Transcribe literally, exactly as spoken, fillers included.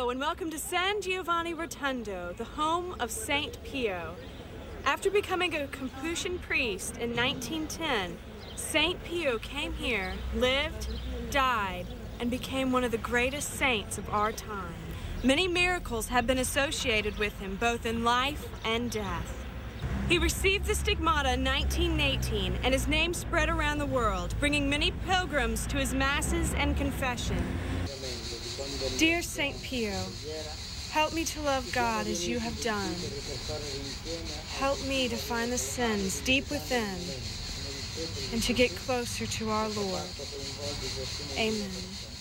Hello and welcome to San Giovanni Rotondo, the home of Saint Pio. After becoming a Capuchin priest in nineteen ten, Saint Pio came here, lived, died, and became one of the greatest saints of our time. Many miracles have been associated with him, both in life and death. He received the stigmata in nineteen eighteen, and his name spread around the world, bringing many pilgrims to his masses and confession. Dear Saint Pio, help me to love God as you have done. Help me to find the sins deep within and to get closer to our Lord. Amen.